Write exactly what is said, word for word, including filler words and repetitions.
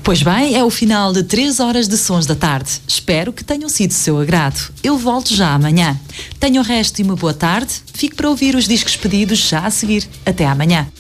Pois bem, é o final de três horas de Sons da Tarde. Espero que tenham sido do seu agrado. Eu volto já amanhã. Tenham o resto e uma boa tarde. Fique para ouvir os discos pedidos já a seguir. Até amanhã.